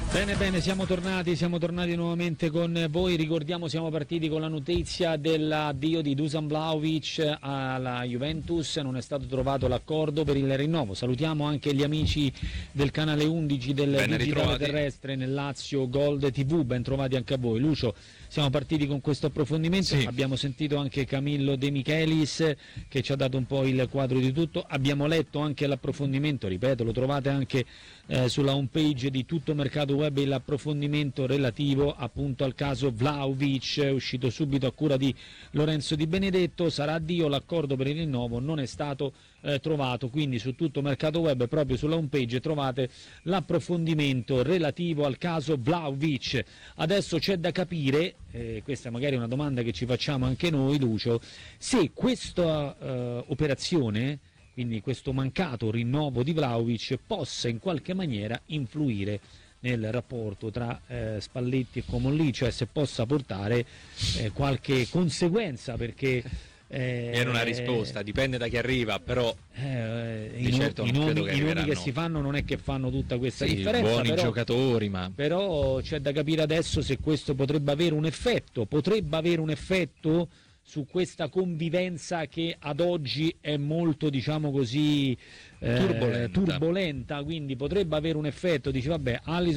Bene, siamo tornati nuovamente con voi. Ricordiamo, siamo partiti con la notizia dell'addio di Dusan Vlahovic alla Juventus, non è stato trovato l'accordo per il rinnovo. Salutiamo anche gli amici del canale 11 del Digitale Terrestre nel Lazio Gold TV, ben trovati anche a voi. Lucio, siamo partiti con questo approfondimento, sì. Abbiamo sentito anche Camillo De Michelis che ci ha dato un po' il quadro di tutto, abbiamo letto anche l'approfondimento, ripeto, lo trovate anche sulla homepage di Tutto Mercato Web, l'approfondimento relativo appunto al caso Vlahovic, è uscito subito a cura di Lorenzo Di Benedetto. Sarà addio, l'accordo per il rinnovo non è stato trovato, quindi su Tutto Mercato Web, proprio sulla homepage, trovate l'approfondimento relativo al caso Vlahovic. Adesso c'è da capire, questa magari è una domanda che ci facciamo anche noi, Lucio, se questa operazione, quindi questo mancato rinnovo di Vlahovic, possa in qualche maniera influire nel rapporto tra Spalletti e Comolli, cioè se possa portare qualche conseguenza, perché viene una risposta, dipende da chi arriva, però i nomi che si fanno non è che fanno tutta questa differenza, buoni giocatori, ma però c'è da capire adesso se questo potrebbe avere un effetto su questa convivenza che ad oggi è molto, diciamo così, turbolenta, quindi potrebbe avere un effetto, dice vabbè, Alisson